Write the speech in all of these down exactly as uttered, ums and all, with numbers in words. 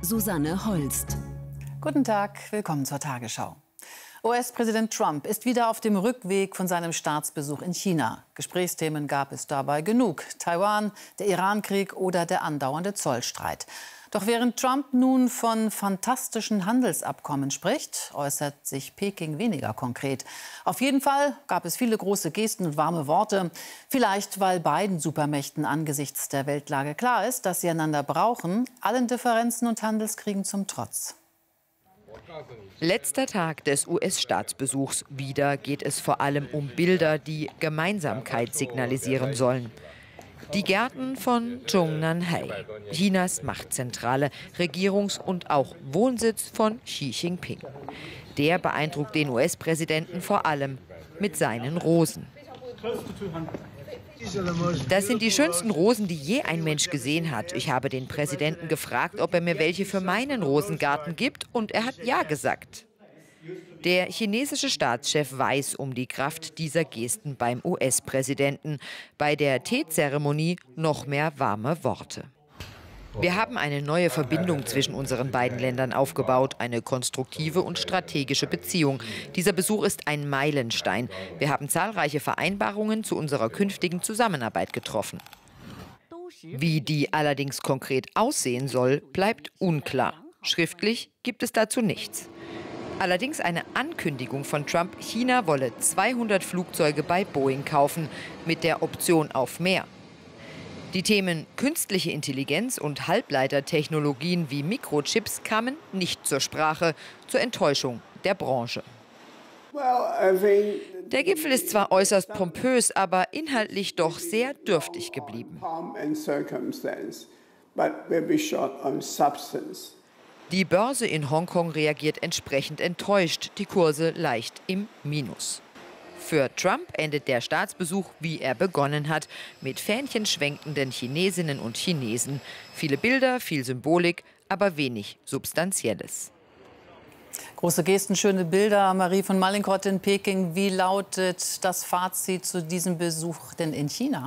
Susanne Holst. Guten Tag, willkommen zur Tagesschau. U S-Präsident Trump ist wieder auf dem Rückweg von seinem Staatsbesuch in China. Gesprächsthemen gab es dabei genug. Taiwan, der Irankrieg oder der andauernde Zollstreit. Doch während Trump nun von fantastischen Handelsabkommen spricht, äußert sich Peking weniger konkret. Auf jeden Fall gab es viele große Gesten und warme Worte. Vielleicht, weil beiden Supermächten angesichts der Weltlage klar ist, dass sie einander brauchen, allen Differenzen und Handelskriegen zum Trotz. Letzter Tag des U S-Staatsbesuchs. Wieder geht es vor allem um Bilder, die Gemeinsamkeit signalisieren sollen. Die Gärten von Zhongnanhai, Chinas Machtzentrale, Regierungs- und auch Wohnsitz von Xi Jinping. Der beeindruckt den U S-Präsidenten vor allem mit seinen Rosen. Das sind die schönsten Rosen, die je ein Mensch gesehen hat. Ich habe den Präsidenten gefragt, ob er mir welche für meinen Rosengarten gibt, und er hat ja gesagt. Der chinesische Staatschef weiß um die Kraft dieser Gesten beim U S-Präsidenten. Bei der Teezeremonie noch mehr warme Worte. Wir haben eine neue Verbindung zwischen unseren beiden Ländern aufgebaut, eine konstruktive und strategische Beziehung. Dieser Besuch ist ein Meilenstein. Wir haben zahlreiche Vereinbarungen zu unserer künftigen Zusammenarbeit getroffen. Wie die allerdings konkret aussehen soll, bleibt unklar. Schriftlich gibt es dazu nichts. Allerdings eine Ankündigung von Trump, China wolle zweihundert Flugzeuge bei Boeing kaufen, mit der Option auf mehr. Die Themen künstliche Intelligenz und Halbleitertechnologien wie Mikrochips kamen nicht zur Sprache, zur Enttäuschung der Branche. Der Gipfel ist zwar äußerst pompös, aber inhaltlich doch sehr dürftig geblieben. Die Börse in Hongkong reagiert entsprechend enttäuscht, die Kurse leicht im Minus. Für Trump endet der Staatsbesuch, wie er begonnen hat, mit fähnchenschwenkenden Chinesinnen und Chinesen. Viele Bilder, viel Symbolik, aber wenig Substanzielles. Große Gesten, schöne Bilder. Marie von Mallinckrodt in Peking. Wie lautet das Fazit zu diesem Besuch denn in China?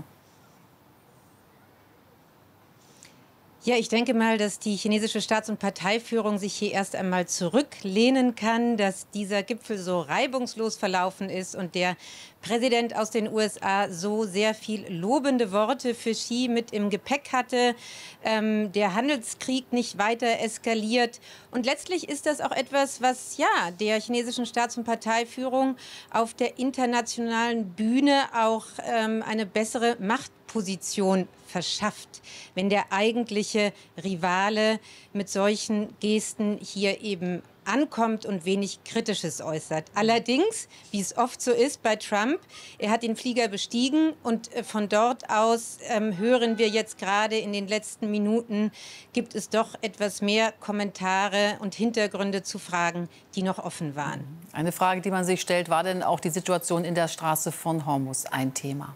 Ja, ich denke mal, dass die chinesische Staats- und Parteiführung sich hier erst einmal zurücklehnen kann, dass dieser Gipfel so reibungslos verlaufen ist und der Präsident aus den U S A so sehr viel lobende Worte für Xi mit im Gepäck hatte, ähm, der Handelskrieg nicht weiter eskaliert. Und letztlich ist das auch etwas, was ja der chinesischen Staats- und Parteiführung auf der internationalen Bühne auch ähm, eine bessere Machtposition verschafft, wenn der eigentliche Rivale mit solchen Gesten hier eben ankommt und wenig Kritisches äußert. Allerdings, wie es oft so ist bei Trump, er hat den Flieger bestiegen und von dort aus ähm, hören wir jetzt gerade in den letzten Minuten, gibt es doch etwas mehr Kommentare und Hintergründe zu Fragen, die noch offen waren. Eine Frage, die man sich stellt, war denn auch die Situation in der Straße von Hormuz ein Thema?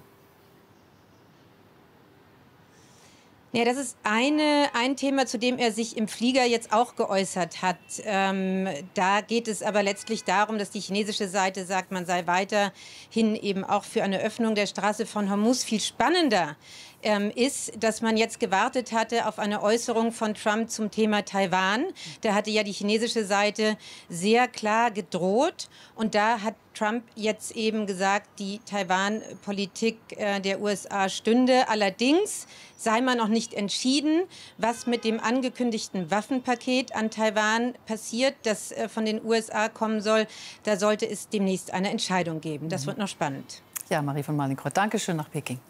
Ja, das ist eine, ein Thema, zu dem er sich im Flieger jetzt auch geäußert hat. Ähm, da geht es aber letztlich darum, dass die chinesische Seite sagt, man sei weiterhin eben auch für eine Öffnung der Straße von Hormuz. Viel spannender ähm, ist, dass man jetzt gewartet hatte auf eine Äußerung von Trump zum Thema Taiwan. Da hatte ja die chinesische Seite sehr klar gedroht. Und da hat Trump jetzt eben gesagt, die Taiwan-Politik äh, der U S A stünde. Allerdings sei man noch nicht entschieden, was mit dem angekündigten Waffenpaket an Taiwan passiert, das äh, von den U S A kommen soll. Da sollte es demnächst eine Entscheidung geben. Das wird noch spannend. Ja, Marie von Mallinckrodt, danke schön nach Peking.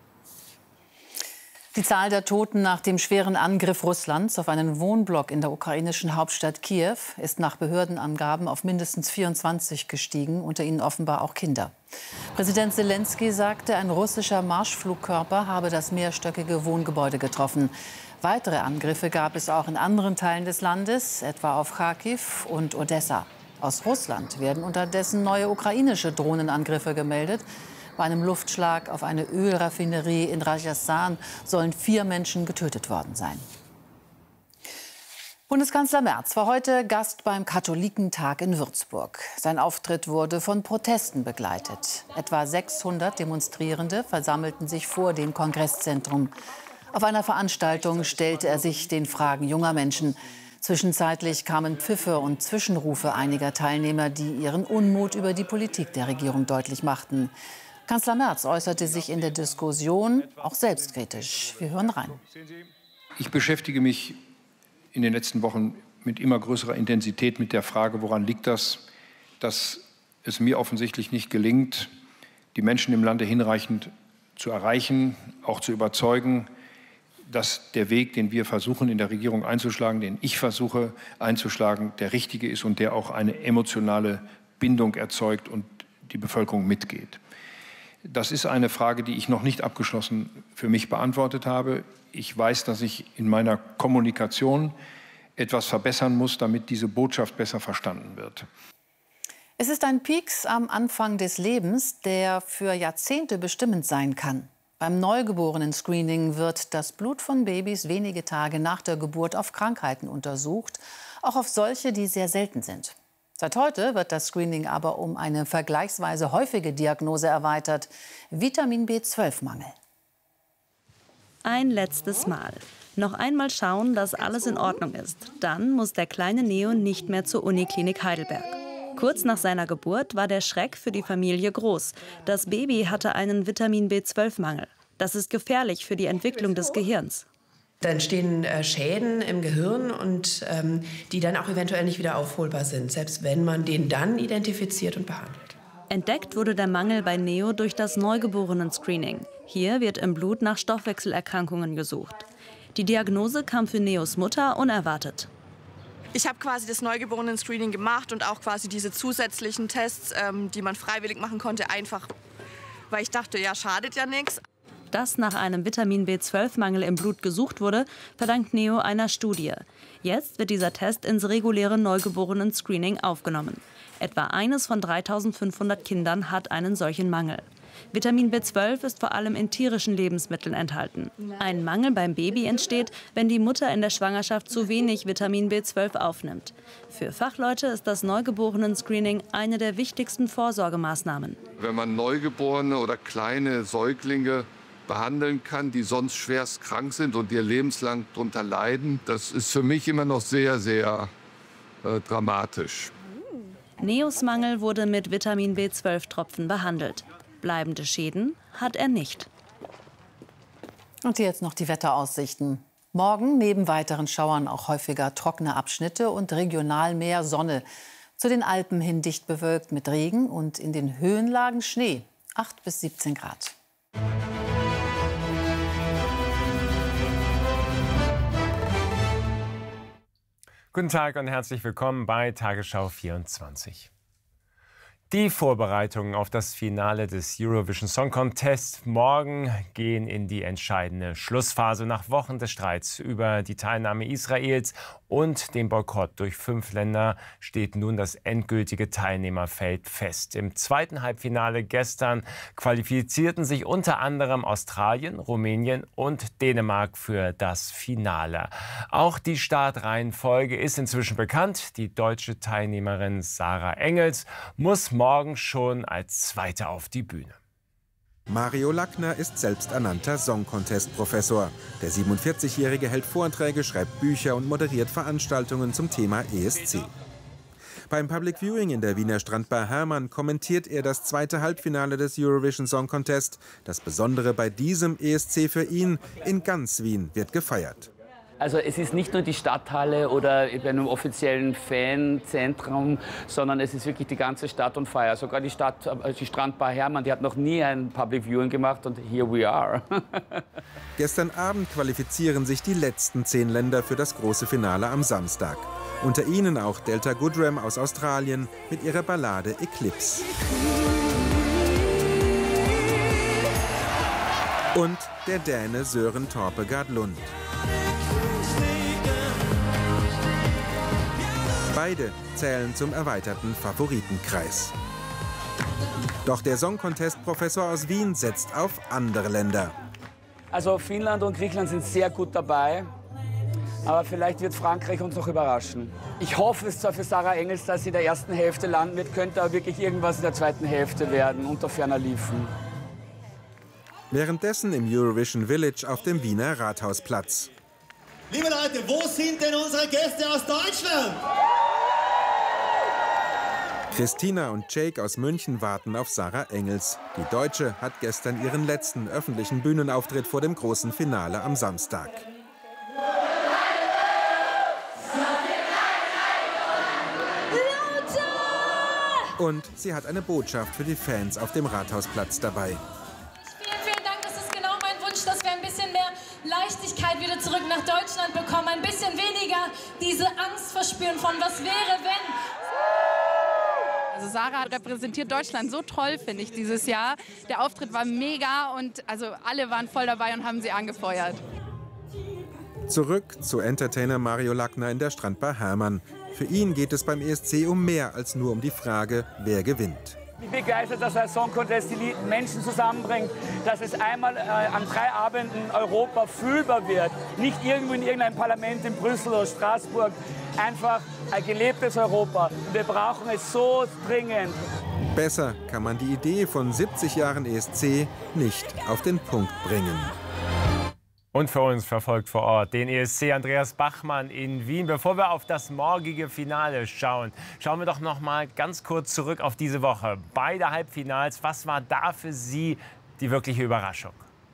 Die Zahl der Toten nach dem schweren Angriff Russlands auf einen Wohnblock in der ukrainischen Hauptstadt Kiew ist nach Behördenangaben auf mindestens vierundzwanzig gestiegen, unter ihnen offenbar auch Kinder. Präsident Selenskyj sagte, ein russischer Marschflugkörper habe das mehrstöckige Wohngebäude getroffen. Weitere Angriffe gab es auch in anderen Teilen des Landes, etwa auf Charkiw und Odessa. Aus Russland werden unterdessen neue ukrainische Drohnenangriffe gemeldet. Bei einem Luftschlag auf eine Ölraffinerie in Rajasthan sollen vier Menschen getötet worden sein. Bundeskanzler Merz war heute Gast beim Katholikentag in Würzburg. Sein Auftritt wurde von Protesten begleitet. Etwa sechshundert Demonstrierende versammelten sich vor dem Kongresszentrum. Auf einer Veranstaltung stellte er sich den Fragen junger Menschen. Zwischenzeitlich kamen Pfiffe und Zwischenrufe einiger Teilnehmer, die ihren Unmut über die Politik der Regierung deutlich machten. Kanzler Merz äußerte sich in der Diskussion auch selbstkritisch. Wir hören rein. Ich beschäftige mich in den letzten Wochen mit immer größerer Intensität mit der Frage, woran liegt das, dass es mir offensichtlich nicht gelingt, die Menschen im Lande hinreichend zu erreichen, auch zu überzeugen, dass der Weg, den wir versuchen in der Regierung einzuschlagen, den ich versuche einzuschlagen, der richtige ist und der auch eine emotionale Bindung erzeugt und die Bevölkerung mitgeht. Das ist eine Frage, die ich noch nicht abgeschlossen für mich beantwortet habe. Ich weiß, dass ich in meiner Kommunikation etwas verbessern muss, damit diese Botschaft besser verstanden wird. Es ist ein Peaks am Anfang des Lebens, der für Jahrzehnte bestimmend sein kann. Beim Neugeborenen-Screening wird das Blut von Babys wenige Tage nach der Geburt auf Krankheiten untersucht, auch auf solche, die sehr selten sind. Seit heute wird das Screening aber um eine vergleichsweise häufige Diagnose erweitert: Vitamin B zwölf Mangel. Ein letztes Mal. Noch einmal schauen, dass alles in Ordnung ist. Dann muss der kleine Neo nicht mehr zur Uniklinik Heidelberg. Kurz nach seiner Geburt war der Schreck für die Familie groß. Das Baby hatte einen Vitamin B zwölf Mangel. Das ist gefährlich für die Entwicklung des Gehirns. Da entstehen äh, Schäden im Gehirn, und ähm, die dann auch eventuell nicht wieder aufholbar sind, selbst wenn man den dann identifiziert und behandelt. Entdeckt wurde der Mangel bei Neo durch das Neugeborenen-Screening. Hier wird im Blut nach Stoffwechselerkrankungen gesucht. Die Diagnose kam für Neos Mutter unerwartet. Ich habe quasi das Neugeborenen-Screening gemacht und auch quasi diese zusätzlichen Tests, ähm, die man freiwillig machen konnte, einfach, weil ich dachte, ja, schadet ja nichts. Dass nach einem Vitamin B zwölf Mangel im Blut gesucht wurde, verdankt Neo einer Studie. Jetzt wird dieser Test ins reguläre Neugeborenen-Screening aufgenommen. Etwa eines von dreitausendfünfhundert Kindern hat einen solchen Mangel. Vitamin B zwölf ist vor allem in tierischen Lebensmitteln enthalten. Ein Mangel beim Baby entsteht, wenn die Mutter in der Schwangerschaft zu wenig Vitamin B zwölf aufnimmt. Für Fachleute ist das Neugeborenen-Screening eine der wichtigsten Vorsorgemaßnahmen. Wenn man Neugeborene oder kleine Säuglinge behandeln kann, die sonst schwerst krank sind und ihr lebenslang darunter leiden, das ist für mich immer noch sehr, sehr äh, dramatisch. Neos Mangel wurde mit Vitamin B zwölf Tropfen behandelt. Bleibende Schäden hat er nicht. Und jetzt noch die Wetteraussichten. Morgen neben weiteren Schauern auch häufiger trockene Abschnitte und regional mehr Sonne. Zu den Alpen hin dicht bewölkt mit Regen und in den Höhenlagen Schnee. acht bis siebzehn Grad. Guten Tag und herzlich willkommen bei Tagesschau vierundzwanzig. Die Vorbereitungen auf das Finale des Eurovision Song Contest morgen gehen in die entscheidende Schlussphase. Nach Wochen des Streits über die Teilnahme Israels und den Boykott durch fünf Länder steht nun das endgültige Teilnehmerfeld fest. Im zweiten Halbfinale gestern qualifizierten sich unter anderem Australien, Rumänien und Dänemark für das Finale. Auch die Startreihenfolge ist inzwischen bekannt. Die deutsche Teilnehmerin Sarah Engels muss morgen schon als Zweite auf die Bühne. Mario Lackner ist selbsternannter Song-Contest-Professor. Der siebenundvierzigjährige hält Vorträge, schreibt Bücher und moderiert Veranstaltungen zum Thema E S C. Beim Public Viewing in der Wiener Strandbar Hermann kommentiert er das zweite Halbfinale des Eurovision Song Contest. Das Besondere bei diesem E S C für ihn: in ganz Wien wird gefeiert. Also es ist nicht nur die Stadthalle oder bei einem offiziellen Fanzentrum, sondern es ist wirklich die ganze Stadt und Feier. Sogar die Stadt, die Strandbar Hermann, die hat noch nie ein Public Viewing gemacht, und here we are. Gestern Abend qualifizieren sich die letzten zehn Länder für das große Finale am Samstag. Unter ihnen auch Delta Goodrem aus Australien mit ihrer Ballade Eclipse. Und der Däne Søren Torpegaard Lund. Beide zählen zum erweiterten Favoritenkreis. Doch der Song-Contest-Professor aus Wien setzt auf andere Länder. Also Finnland und Griechenland sind sehr gut dabei, aber vielleicht wird Frankreich uns noch überraschen. Ich hoffe es zwar für Sarah Engels, dass sie in der ersten Hälfte landen wird, könnte aber wirklich irgendwas in der zweiten Hälfte werden, unter ferner Liefen. Währenddessen im Eurovision Village auf dem Wiener Rathausplatz. Liebe Leute, wo sind denn unsere Gäste aus Deutschland? Christina und Jake aus München warten auf Sarah Engels. Die Deutsche hat gestern ihren letzten öffentlichen Bühnenauftritt vor dem großen Finale am Samstag. Und sie hat eine Botschaft für die Fans auf dem Rathausplatz dabei. Vielen, vielen Dank, das ist genau mein Wunsch, dass wir ein bisschen mehr Leichtigkeit wieder zurück nach Deutschland bekommen. Ein bisschen weniger diese Angst verspüren von was wäre, wenn. Also Sarah repräsentiert Deutschland so toll, finde ich, dieses Jahr. Der Auftritt war mega und also alle waren voll dabei und haben sie angefeuert. Zurück zu Entertainer Mario Lackner in der Strandbar Hermann. Für ihn geht es beim E S C um mehr als nur um die Frage, wer gewinnt. Ich bin begeistert, dass ein Song Contest die Menschen zusammenbringt, dass es einmal äh, an drei Abenden Europa fühlbar wird. Nicht irgendwo in irgendeinem Parlament in Brüssel oder Straßburg. Einfach ein gelebtes Europa. Und wir brauchen es so dringend. Besser kann man die Idee von siebzig Jahren E S C nicht auf den Punkt bringen. Und für uns verfolgt vor Ort den E S C Andreas Bachmann in Wien. Bevor wir auf das morgige Finale schauen, schauen wir doch noch mal ganz kurz zurück auf diese Woche. Beide Halbfinals, was war da für Sie die wirkliche Überraschung?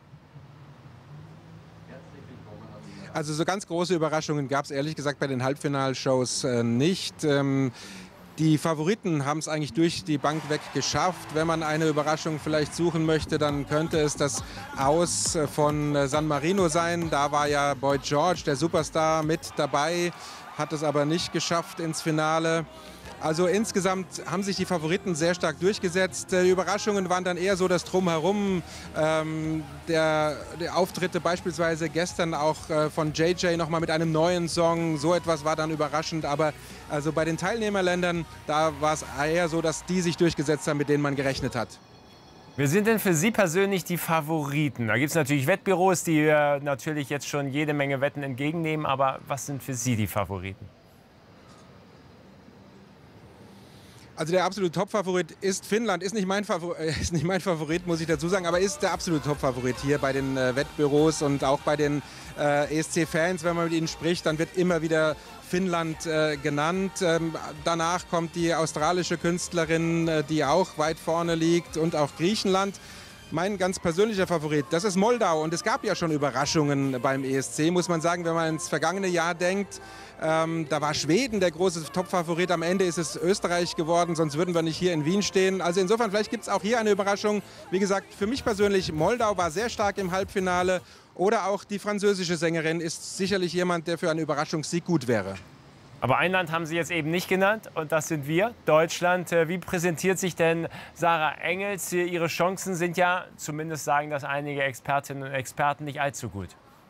Also so ganz große Überraschungen gab es ehrlich gesagt bei den Halbfinalshows äh, nicht. Ähm Die Favoriten haben es eigentlich durch die Bank weg geschafft. Wenn man eine Überraschung vielleicht suchen möchte, dann könnte es das Aus von San Marino sein. Da war ja Boy George, der Superstar, mit dabei, hat es aber nicht geschafft ins Finale. Also insgesamt haben sich die Favoriten sehr stark durchgesetzt. Die Überraschungen waren dann eher so das Drumherum. Ähm, der, der Auftritte beispielsweise gestern auch äh, von J J noch mal mit einem neuen Song. So etwas war dann überraschend. Aber also bei den Teilnehmerländern, da war es eher so, dass die sich durchgesetzt haben, mit denen man gerechnet hat. Wer sind denn für Sie persönlich die Favoriten? Da gibt es natürlich Wettbüros, die äh, natürlich jetzt schon jede Menge Wetten entgegennehmen. Aber was sind für Sie die Favoriten? Also der absolute Top-Favorit ist Finnland, ist nicht, mein Favorit, ist nicht mein Favorit, muss ich dazu sagen, aber ist der absolute Top-Favorit hier bei den äh, Wettbüros und auch bei den äh, E S C-Fans. Wenn man mit ihnen spricht, dann wird immer wieder Finnland äh, genannt. Ähm, danach kommt die australische Künstlerin, äh, die auch weit vorne liegt, und auch Griechenland. Mein ganz persönlicher Favorit, das ist Moldau. Und es gab ja schon Überraschungen beim E S C, muss man sagen, wenn man ins vergangene Jahr denkt. Ähm, da war Schweden der große Top-Favorit. Am Ende ist es Österreich geworden, sonst würden wir nicht hier in Wien stehen. Also insofern, vielleicht gibt es auch hier eine Überraschung. Wie gesagt, für mich persönlich, Moldau war sehr stark im Halbfinale. Oder auch die französische Sängerin ist sicherlich jemand, der für einen Überraschungssieg gut wäre. Aber ein Land haben Sie jetzt eben nicht genannt, und das sind wir, Deutschland. Wie präsentiert sich denn Sarah Engels? Ihre Chancen sind ja, zumindest sagen das einige Expertinnen und Experten, nicht allzu gut.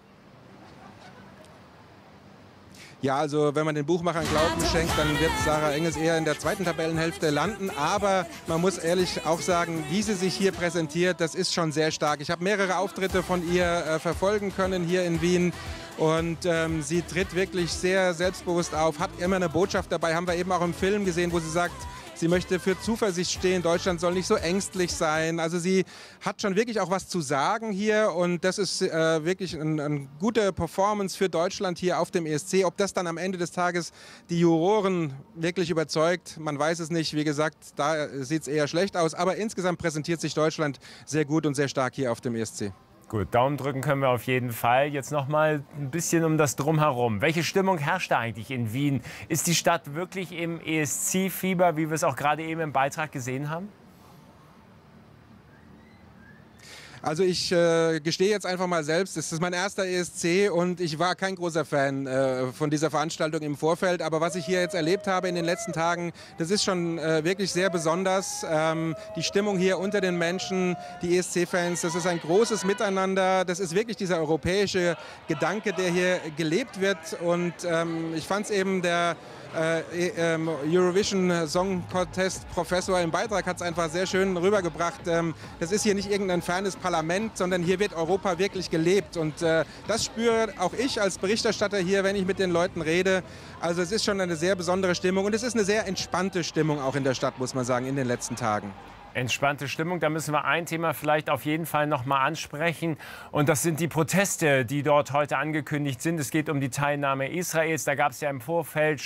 Ja, also wenn man den Buchmachern Glauben schenkt, dann wird Sarah Engels eher in der zweiten Tabellenhälfte landen. Aber man muss ehrlich auch sagen, wie sie sich hier präsentiert, das ist schon sehr stark. Ich habe mehrere Auftritte von ihr äh, verfolgen können hier in Wien. Und ähm, sie tritt wirklich sehr selbstbewusst auf, hat immer eine Botschaft dabei. Haben wir eben auch im Film gesehen, wo sie sagt, sie möchte für Zuversicht stehen. Deutschland soll nicht so ängstlich sein. Also sie hat schon wirklich auch was zu sagen hier. Und das ist äh, wirklich eine ein gute Performance für Deutschland hier auf dem E S C. Ob das dann am Ende des Tages die Juroren wirklich überzeugt, man weiß es nicht. Wie gesagt, da sieht es eher schlecht aus. Aber insgesamt präsentiert sich Deutschland sehr gut und sehr stark hier auf dem E S C. Gut, Daumen drücken können wir auf jeden Fall. Jetzt noch mal ein bisschen um das Drumherum. Welche Stimmung herrscht da eigentlich in Wien? Ist die Stadt wirklich im E S C-Fieber, wie wir es auch gerade eben im Beitrag gesehen haben? Also ich äh, gestehe jetzt einfach mal selbst, es ist mein erster E S C und ich war kein großer Fan äh, von dieser Veranstaltung im Vorfeld. Aber was ich hier jetzt erlebt habe in den letzten Tagen, das ist schon äh, wirklich sehr besonders. Ähm, die Stimmung hier unter den Menschen, die E S C-Fans, das ist ein großes Miteinander. Das ist wirklich dieser europäische Gedanke, der hier gelebt wird. Und ähm, ich fand es eben, der Äh, ähm, Eurovision Song Contest Professor im Beitrag hat es einfach sehr schön rübergebracht. Ähm, das ist hier nicht irgendein fernes Parlament, sondern hier wird Europa wirklich gelebt. Und äh, das spüre auch ich als Berichterstatter hier, wenn ich mit den Leuten rede. Also es ist schon eine sehr besondere Stimmung und es ist eine sehr entspannte Stimmung auch in der Stadt, muss man sagen, in den letzten Tagen. Entspannte Stimmung. Da müssen wir ein Thema vielleicht auf jeden Fall noch mal ansprechen. Und das sind die Proteste, die dort heute angekündigt sind. Es geht um die Teilnahme Israels. Da gab es ja im Vorfeld